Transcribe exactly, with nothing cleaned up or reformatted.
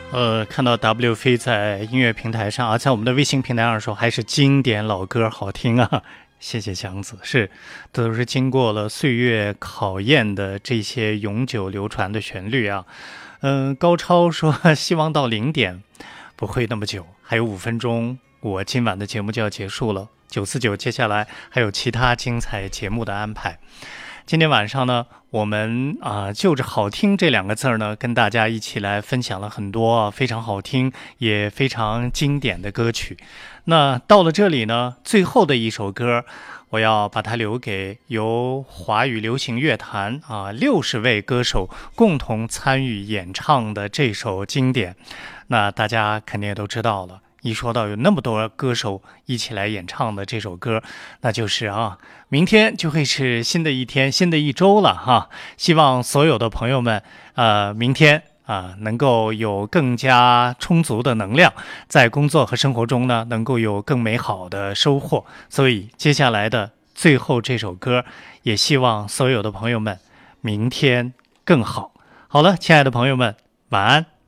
呃，看到 W 飞在音乐平台上，而、啊、在我们的微信平台上说还是经典老歌好听啊，谢谢祥子，是，都是经过了岁月考验的这些永久流传的旋律啊。嗯、呃，高超说希望到零点，不会那么久，还有五分钟，我今晚的节目就要结束了。九四九，接下来还有其他精彩节目的安排。今天晚上呢，我们啊、呃、就着好听这两个字呢，跟大家一起来分享了很多非常好听也非常经典的歌曲。那到了这里呢，最后的一首歌，我要把它留给由华语流行乐坛啊六十位歌手共同参与演唱的这首经典。那大家肯定也都知道了。一说到有那么多歌手一起来演唱的这首歌，那就是啊，明天就会是新的一天，新的一周了哈。希望所有的朋友们，呃，明天啊能够有更加充足的能量，在工作和生活中呢，能够有更美好的收获。所以接下来的最后这首歌，也希望所有的朋友们明天更好。好了，亲爱的朋友们，晚安。